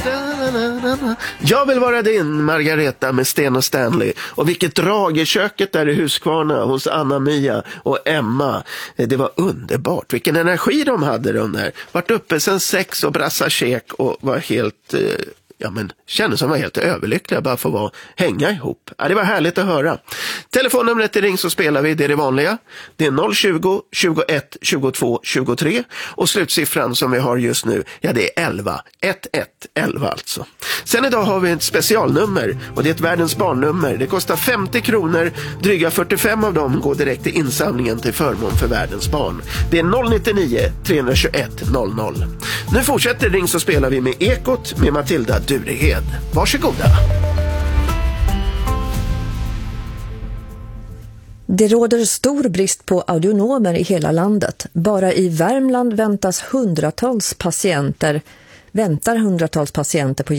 Jag vill vara din, Margareta med Sten och Stanley. Och vilket drag i köket där i Huskvarna hos Anna-Mia och Emma. Det var underbart. Vilken energi de hade de där. Vart uppe sen 6 och brassa käk och var helt... kändes som var helt överlyckliga bara för att hänga ihop. Ja, det var härligt att höra. Telefonnumret i Ring så spelar vi, det är det vanliga. Det är 020-21 22 23 och slutsiffran som vi har just nu, det är 11. 11 alltså. Sen idag har vi ett specialnummer och det är ett världens barnnummer. Det kostar 50 kronor, dryga 45 av dem går direkt till insamlingen till förmån för världens barn. Det är 099 321 00. Nu fortsätter Ring så spelar vi med Ekot med Matilda Durehed. Varsågoda. Det råder stor brist på audionomer i hela landet. Bara i Värmland väntar hundratals patienter på